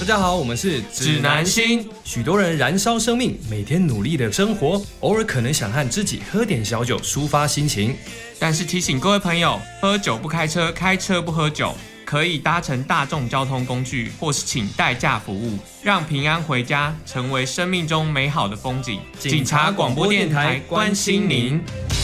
家好，我们是指南星。 许多人燃烧生命，每天努力的生活，偶尔可能想和知己喝点小酒，抒发心情。 但是提醒各位朋友，喝酒不开车，开车不喝酒。可以搭乘大众交通工具，或是请代驾服务，让平安回家成为生命中美好的风景。警察广播电台关心您。